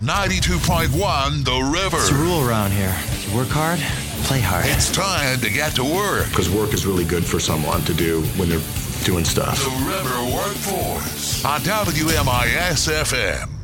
92.1 The River. It's a rule around here. You work hard, play hard. It's time to get to work. Because work is really good for someone to do when they're doing stuff. The River Workforce on WMIS FM.